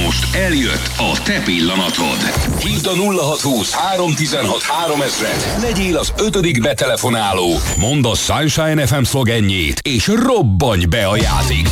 Most eljött a te pillanatod. Hívd a 0620 316 3000-et. Legyél az 5. betelefonáló. Mondd a Sunshine FM szlogenjét, és robbanj be a játékba.